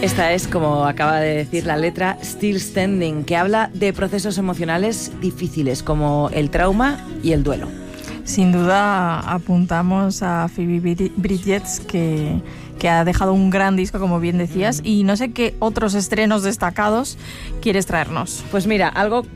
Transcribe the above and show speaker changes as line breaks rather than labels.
Esta es, como acaba de decir la letra, Still Standing, que habla de procesos emocionales difíciles como el trauma y el duelo.
Sin duda apuntamos a Phoebe Bridgers, que ha dejado un gran disco, como bien decías, y no sé qué otros estrenos destacados quieres traernos.
Pues mira, algo